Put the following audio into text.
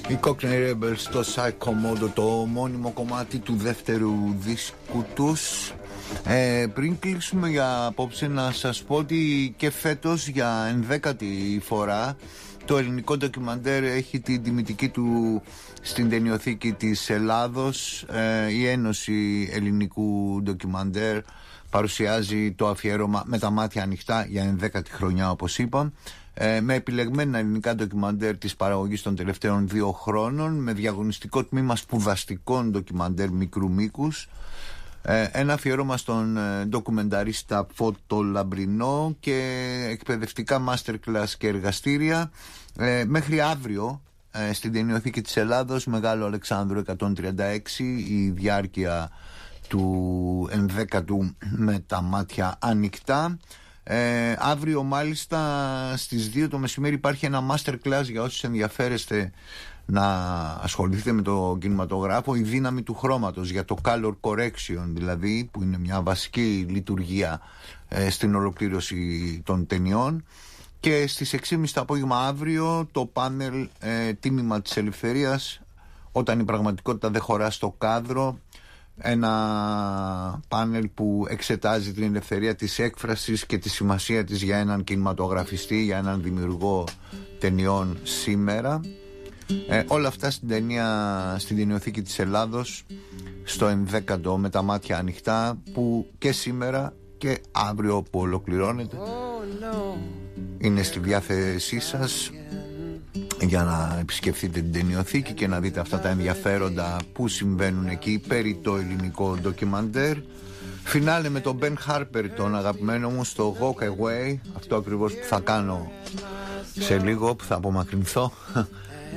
Οι Cockney Rebels στο Psychomodo, το μόνιμο κομμάτι του δεύτερου δίσκου τους. Πριν κλείσουμε για απόψε, να σας πω ότι και φέτος για 11η φορά το ελληνικό ντοκιμαντέρ έχει την τιμητική του στην ταινιοθήκη της Ελλάδος. Η Ένωση Ελληνικού Ντοκιμαντέρ παρουσιάζει το αφιέρωμα «Με τα μάτια ανοιχτά» για 11η χρονιά, όπως είπα, με επιλεγμένα ελληνικά ντοκιμαντέρ της παραγωγής των τελευταίων 2 χρόνων, με διαγωνιστικό τμήμα σπουδαστικών ντοκιμαντέρ μικρού μήκους, ένα αφιέρωμα στον ντοκουμενταρίστα Φώτο Λαμπρινό και εκπαιδευτικά masterclass και εργαστήρια. Μέχρι αύριο στην ταινιοθήκη της Ελλάδος, Μεγάλο Αλεξάνδρου 136, η διάρκεια του 11ου «Με τα μάτια ανοιχτά». Αύριο μάλιστα στις 2 το μεσημέρι υπάρχει ένα masterclass για όσους ενδιαφέρεστε να ασχοληθείτε με το κινηματογράφο, η δύναμη του χρώματος, για το color correction δηλαδή, που είναι μια βασική λειτουργία στην ολοκλήρωση των ταινιών. Και στις 6.30 το απόγευμα αύριο το πάνελ «Τίμημα της ελευθερίας, όταν η πραγματικότητα δεν χωρά στο κάδρο». Ένα πάνελ που εξετάζει την ελευθερία της έκφρασης και τη σημασία της για έναν κινηματογραφιστή, για έναν δημιουργό ταινιών σήμερα. Όλα αυτά στην ταινιοθήκη της Ελλάδος, στο 11ο «Με τα μάτια ανοιχτά», που και σήμερα και αύριο που ολοκληρώνεται είναι στη διάθεσή σας για να επισκεφθείτε την ταινιοθήκη και να δείτε αυτά τα ενδιαφέροντα που συμβαίνουν εκεί περί το ελληνικό ντοκιμαντέρ. Φινάλε με τον Ben Harper, τον αγαπημένο μου, στο Walk Away, αυτό ακριβώς που θα κάνω σε λίγο, που θα απομακρυνθώ